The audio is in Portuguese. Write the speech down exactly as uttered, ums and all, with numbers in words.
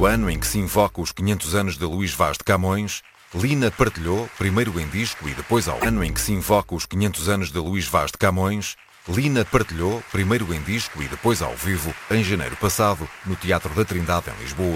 No ano em que se invoca os quinhentos anos de Luís Vaz de Camões, Lina partilhou, primeiro em disco e depois ao ano em que se invoca os quinhentos anos de Luís Vaz de Camões, Lina partilhou, primeiro em disco e depois ao vivo, em janeiro passado, no Teatro da Trindade, em Lisboa.